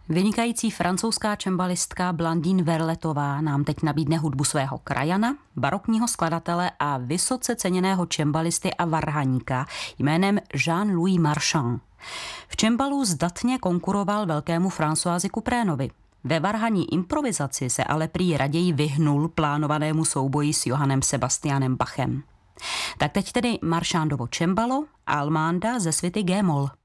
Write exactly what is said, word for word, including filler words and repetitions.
Vynikající francouzská čembalistka Blandine Verletová nám teď nabídne hudbu svého krajana, barokního skladatele a vysoce ceněného čembalisty a varhaníka jménem Jean-Louis Marchand. V čembalu zdatně konkuroval velkému Françoisi Couprénovi. Ve varhaní improvizaci se ale prý raději vyhnul plánovanému souboji s Johannem Sebastianem Bachem. Tak teď tedy Marchandovo čembalo Almanda ze svity G-moll.